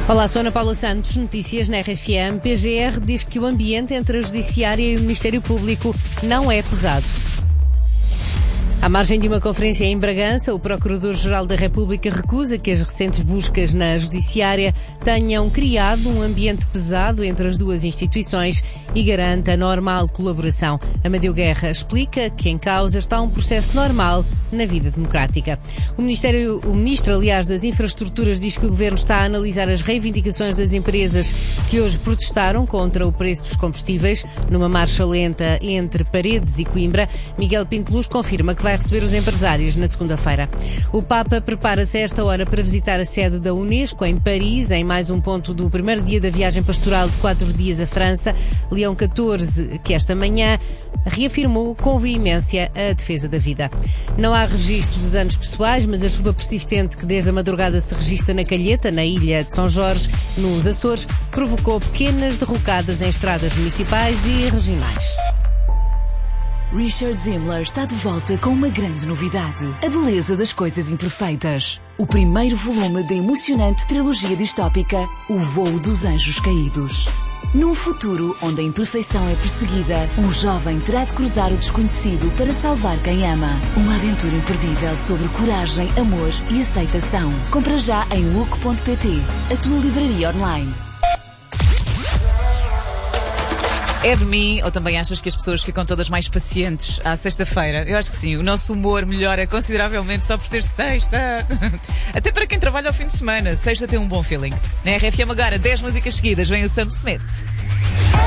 Olá, sou Ana Paula Santos, notícias na RFM. PGR diz que o ambiente entre a Judiciária e o Ministério Público não é pesado. À margem de uma conferência em Bragança, o Procurador-Geral da República recusa que as recentes buscas na Judiciária tenham criado um ambiente pesado entre as duas instituições e garante a normal colaboração. Amadeu Guerra explica que em causa está um processo normal na vida democrática. O Ministro, aliás, das Infraestruturas diz que o Governo está a analisar as reivindicações das empresas que hoje protestaram contra o preço dos combustíveis numa marcha lenta entre Paredes e Coimbra. Miguel Pinto Luz confirma que vai receber os empresários na segunda-feira. O Papa prepara-se a esta hora para visitar a sede da Unesco em Paris, em mais um ponto do primeiro dia da viagem pastoral de 4 dias à França. Leão XIV, que esta manhã reafirmou com veemência a defesa da vida. Não há registro de danos pessoais, mas a chuva persistente que desde a madrugada se registra na Calheta, na ilha de São Jorge, nos Açores, provocou pequenas derrocadas em estradas municipais e regionais. Richard Zimmler está de volta com uma grande novidade: a beleza das coisas imperfeitas. O primeiro volume da emocionante trilogia distópica O Voo dos Anjos Caídos. Num futuro onde a imperfeição é perseguida, um jovem terá de cruzar o desconhecido para salvar quem ama. Uma aventura imperdível sobre coragem, amor e aceitação. Compra já em look.pt, a tua livraria online. É de mim, ou também achas que as pessoas ficam todas mais pacientes à sexta-feira? Eu acho que sim, o nosso humor melhora consideravelmente só por ser sexta. Até para quem trabalha ao fim de semana, sexta tem um bom feeling. Na RFM agora, 10 músicas seguidas, vem o Sam Smith.